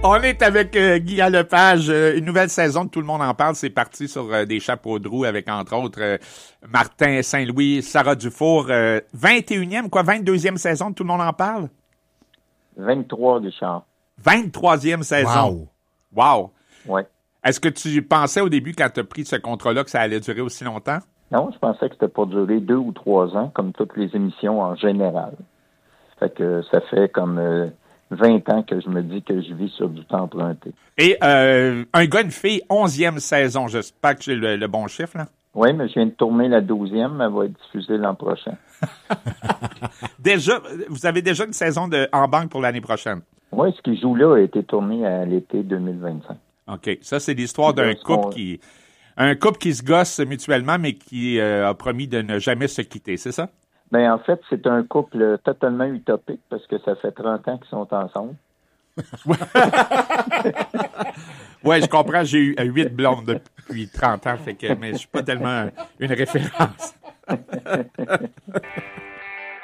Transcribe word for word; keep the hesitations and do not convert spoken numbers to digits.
On est avec euh, Guy Lepage. Euh, une nouvelle saison de Tout le monde en parle. C'est parti sur euh, des chapeaux de roue avec, entre autres, euh, Martin Saint-Louis, Sarah Dufour. Euh, vingt et unième, quoi, vingt-deuxième saison de Tout le monde en parle? vingt-trois, Richard. vingt-troisième saison. Wow. Wow. Oui. Est-ce que tu pensais au début, quand tu as pris ce contrat-là, que ça allait durer aussi longtemps? Non, je pensais que c'était pour durer deux ou trois ans, comme toutes les émissions en général. Fait que ça fait comme euh, vingt ans que je me dis que je vis sur du temps emprunté. Et euh, un gars, une fille, onzième saison. J'espère que j'ai le, le bon chiffre, là. Oui, mais je viens de tourner la douzième, elle va être diffusée l'an prochain. Déjà, vous avez déjà une saison de en banque pour l'année prochaine? Oui, ce qui joue là a été tourné à l'été deux mille vingt-cinq. OK. Ça, c'est l'histoire d'un couple qui... Un couple qui se gosse mutuellement, mais qui euh, a promis de ne jamais se quitter, c'est ça? Ben en fait, c'est un couple totalement utopique parce que ça fait trente ans qu'ils sont ensemble. Oui, je comprends. J'ai eu huit blondes depuis trente ans, fait que, mais je suis pas tellement une référence.